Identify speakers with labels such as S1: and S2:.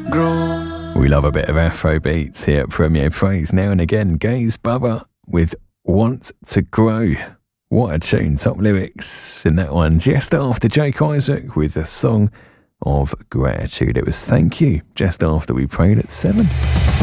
S1: We love a bit of Afro beats here at Premier Praise now and again. Gaze Bubba with Want to Grow. What a tune, top lyrics in that one. Just after Jake Isaac with a song of gratitude. It was Thank You, just after we prayed at 7.